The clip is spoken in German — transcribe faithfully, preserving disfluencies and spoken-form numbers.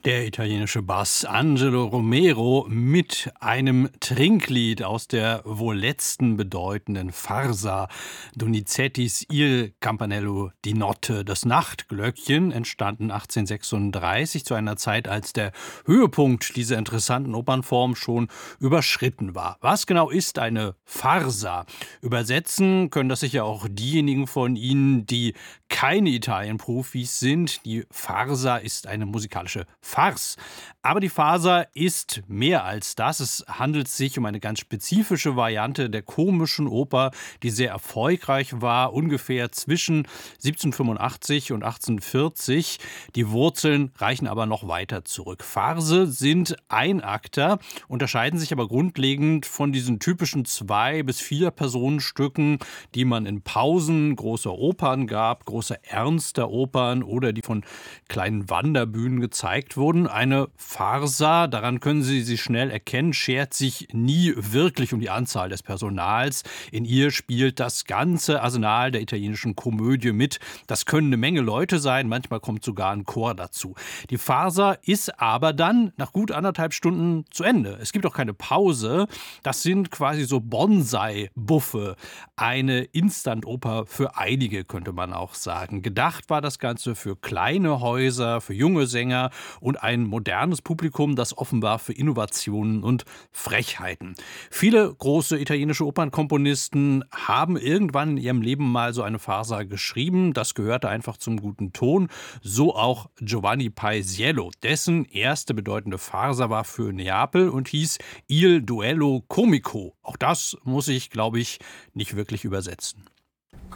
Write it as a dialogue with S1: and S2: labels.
S1: Der italienische Bass Angelo Romero mit einem Trinklied aus der wohl letzten bedeutenden Farsa Donizettis Il Campanello di Notte, das Nachtglöckchen, entstanden achtzehnhundertsechsunddreißig, zu einer Zeit, als der Höhepunkt dieser interessanten Opernform schon überschritten war. Was genau ist eine Farsa? Übersetzen können das sicher auch diejenigen von Ihnen, die keine Italien-Profis sind. Die Farsa ist eine musikalische Farce. Aber die Farsa ist mehr als das. Es handelt sich um eine ganz spezifische Variante der komischen Oper, die sehr erfolgreich war, ungefähr zwischen siebzehnhundertfünfundachtzig und achtzehnhundertvierzig. Die Wurzeln reichen aber noch weiter zurück. Farce sind Einakter, unterscheiden sich aber grundlegend von diesen typischen Zwei- bis Vier-Personen-Stücken, die man in Pausen großer Opern gab, großer ernster Opern oder die von kleinen Wanderbühnen gezeigt wurden. Eine Farsa, daran können Sie sie schnell erkennen, schert sich nie wirklich um die Anzahl des Personals. In ihr spielt das ganze Arsenal der italienischen Komödie mit. Das können eine Menge Leute sein, manchmal kommt sogar ein Chor dazu. Die Farsa ist aber dann nach gut anderthalb Stunden zu Ende. Es gibt auch keine Pause. Das sind quasi so Bonsai-Buffe. Eine Instant-Oper für einige, könnte man auch sagen. Gedacht war das Ganze für kleine Häuser, für junge Sänger und ein modernes Publikum, das offen war für Innovationen und Frechheiten. Viele große italienische Opernkomponisten haben irgendwann in ihrem Leben mal so eine Farsa geschrieben. Das gehörte einfach zum guten Ton. So auch Giovanni Paisiello. Dessen erste bedeutende Farsa war für Neapel und hieß Il Duello Comico. Auch das muss ich, glaube ich, nicht wirklich übersetzen.